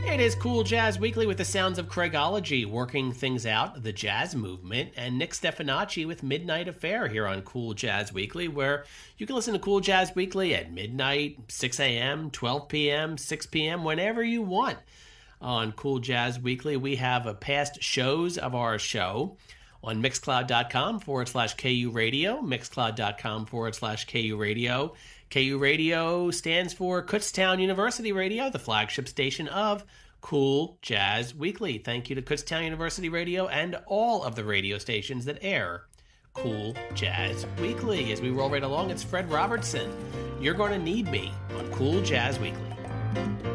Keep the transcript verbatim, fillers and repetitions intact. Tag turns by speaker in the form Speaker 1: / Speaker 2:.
Speaker 1: It is Cool Jazz Weekly with the sounds of Craigology working things out, the jazz movement, and Nick Stefanacci with Midnight Affair here on Cool Jazz Weekly, where you can listen to Cool Jazz Weekly at midnight, six a.m., twelve p.m., six p.m., whenever you want. On Cool Jazz Weekly, we have a past shows of our show on mixcloud.com forward slash KU Radio, mixcloud.com forward slash KU Radio. K U Radio stands for Kutztown University Radio, the flagship station of Cool Jazz Weekly. Thank you to Kutztown University Radio and all of the radio stations that air Cool Jazz Weekly. As we roll right along, it's Fred Robertson. You're Gonna Need Me on Cool Jazz Weekly.